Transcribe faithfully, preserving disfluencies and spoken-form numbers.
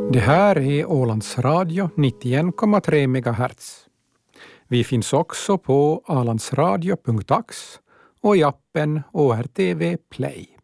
Det här är Ålands Radio nittioen komma tre megahertz. Vi finns också på ålandsradio punkt ax och i appen O R T V Play.